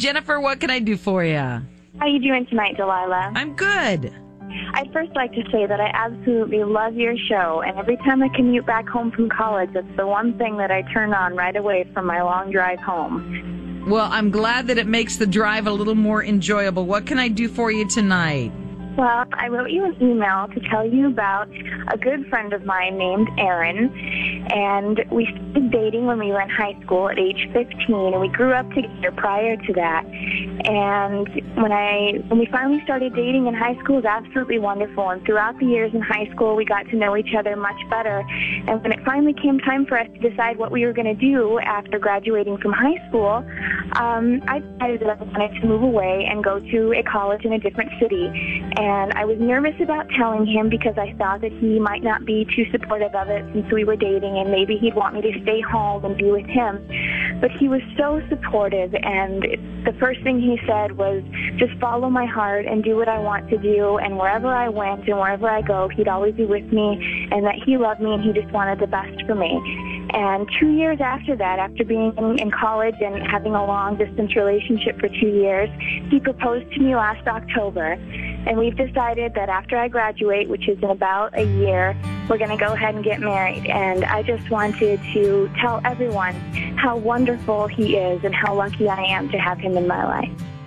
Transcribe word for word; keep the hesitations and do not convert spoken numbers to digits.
Jennifer, what can I do for you? How you doing tonight, Delilah? I'm good. I'd first like to say that I absolutely love your show, and every time I commute back home from college, it's the one thing that I turn on right away from my long drive home. Well, I'm glad that it makes the drive a little more enjoyable. What can I do for you tonight? Well, I wrote you an email to tell you about a good friend of mine named Erin, and we started dating when we were in high school at age fifteen, and we grew up together prior to that. And when I when we finally started dating in high school, it was absolutely wonderful. And throughout the years in high school, we got to know each other much better. And when it finally came time for us to decide what we were going to do after graduating from high school, um, I decided that I wanted to move away and go to a college in a different city. And I was nervous about telling him because I thought that he might not be too supportive of it since we were dating, and maybe he'd want me to stay home and be with him. But he was so supportive, and the first thing he said was, just follow my heart and do what I want to do, and wherever I went and wherever I go, he'd always be with me, and that he loved me and he just wanted the best for me. And two years after that, after being in, in college and having a long-distance relationship for two years, he proposed to me last October. And we've decided that after I graduate, which is in about a year, we're going to go ahead and get married. And I just wanted to tell everyone how wonderful he is and how lucky I am to have him in my life.